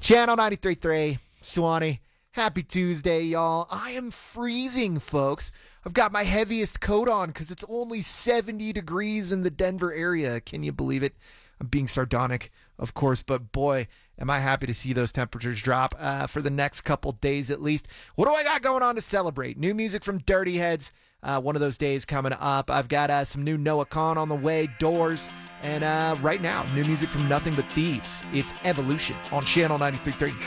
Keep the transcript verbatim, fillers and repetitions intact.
Channel ninety-three point three, Swanee. Happy Tuesday, y'all. I am freezing, folks. I've got my heaviest coat on because it's only seventy degrees in the Denver area. Can you believe it? I'm being sardonic, of course, but boy, am I happy to see those temperatures drop uh, for the next couple days at least. What do I got going on to celebrate? New music from Dirty Heads. Uh, one of those days coming up. I've got uh, some new Noah Kahan on the way, Doors, and uh, right now, new music from Nothing But Thieves. It's Evolution on Channel ninety-three point three.